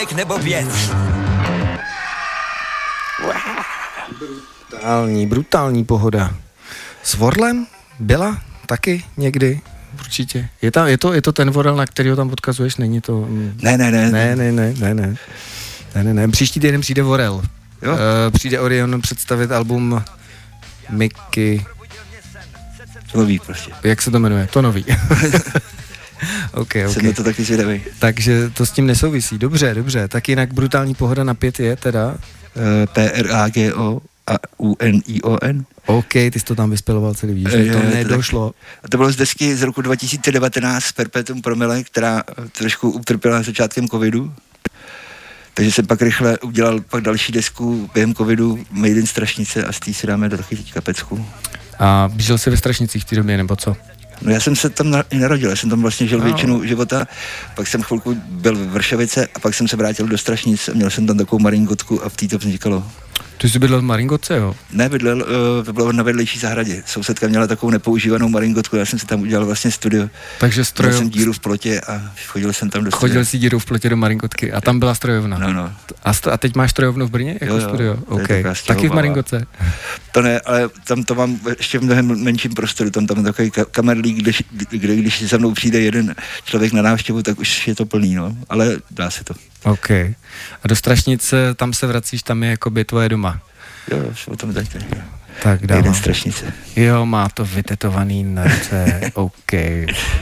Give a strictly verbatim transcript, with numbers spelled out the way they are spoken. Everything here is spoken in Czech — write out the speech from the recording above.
nebo věc. Brutální, brutální pohoda. S Vorlem byla taky někdy? Určitě. Je, tam, je, to, je to ten Vorel, na kterýho tam odkazuješ? Není to... Ne, ne, ne. Ne, ne, ne, ne, ne. Ne, ne, ne. Příští týden přijde Vorel. Jo. Uh, přijde Orion představit album Mickey... To nový prostě. Jak se to jmenuje? To nový. OK, OK. Jsem na to taky zvědavý. Takže to s tím nesouvisí. Dobře, dobře. Tak jinak brutální pohoda na pět je teda? Uh, P R A G O a U N I O N. OK, ty jsi to tam vyspěloval celý, víš, Je, to je, nedošlo. A to bylo z desky z roku dva tisíce devatenáct Perpetuum Promile, která trošku utrpěla začátkem covidu. Takže jsem pak rychle udělal pak další desku během covidu Made in Strašnice a z té si dáme taky teďka pecku. A žil jsi ve Strašnicích v té době, nebo co? No já jsem se tam na, i narodil, já jsem tam vlastně žil no. většinu života, pak jsem chvilku byl v Vršovice a pak jsem se vrátil do Strašnic a měl jsem tam takovou maringotku a v té to vznikalo. Ty jsi bydlel v Maringotce, jo? Ne, bydlel, uh, to bylo na vedlejší zahradě. Sousedka měla takovou nepoužívanou maringotku, já jsem si tam udělal vlastně studio. Takže strojov... Měl jsem díru v plotě a chodil jsem tam do studia. Chodil si díru v plotě do Maringotky a tam byla strojovna. No, no. A, st- a teď máš strojovnu v Brně jako jo, jo, studio? to je Okay. Taky v Maringotce? To ne, ale tam to mám ještě v mnohem menším prostoru, tam tam je takový ka- kamerlík, kde, kde když za mnou přijde jeden člověk na návštěvu, tak už je to plný, no, ale dá se to. OK. A do Strašnic tam se vracíš, tam je jakoby tvoje doma? Jo, o tom taky. Tak dávám. Jeden Strašnice. Jo, má to vytetovaný na ruce, OK.